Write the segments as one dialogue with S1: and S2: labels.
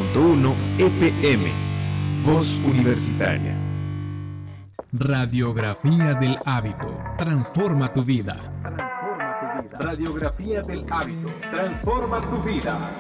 S1: 90.1 FM. Voz Universitaria.
S2: Radiografía del hábito. Transforma tu vida.
S1: Radiografía del hábito. Transforma tu vida.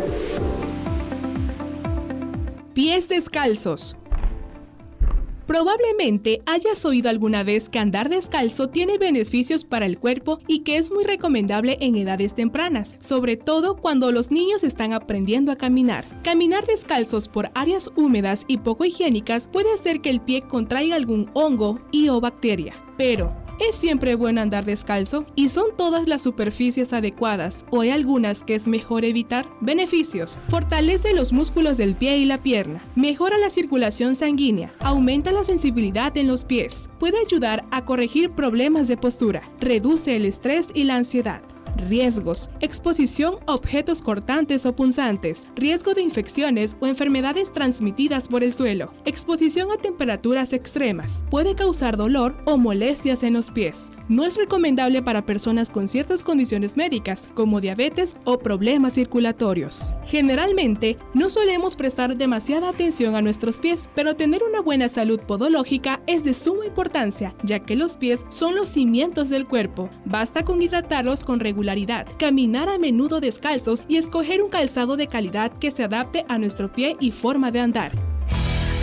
S3: Pies descalzos. Probablemente hayas oído alguna vez que andar descalzo tiene beneficios para el cuerpo y que es muy recomendable en edades tempranas, sobre todo cuando los niños están aprendiendo a caminar. Caminar descalzos por áreas húmedas y poco higiénicas puede hacer que el pie contraiga algún hongo y o bacteria. Pero, ¿es siempre bueno andar descalzo? ¿Y son todas las superficies adecuadas o hay algunas que es mejor evitar? Beneficios: fortalece los músculos del pie y la pierna, mejora la circulación sanguínea, aumenta la sensibilidad en los pies, puede ayudar a corregir problemas de postura, reduce el estrés y la ansiedad. Riesgos: exposición a objetos cortantes o punzantes, riesgo de infecciones o enfermedades transmitidas por el suelo, exposición a temperaturas extremas, puede causar dolor o molestias en los pies. No es recomendable para personas con ciertas condiciones médicas, como diabetes o problemas circulatorios. Generalmente, no solemos prestar demasiada atención a nuestros pies, pero tener una buena salud podológica es de suma importancia, ya que los pies son los cimientos del cuerpo. Basta con hidratarlos con regularidad, caminar a menudo descalzos y escoger un calzado de calidad que se adapte a nuestro pie y forma de andar.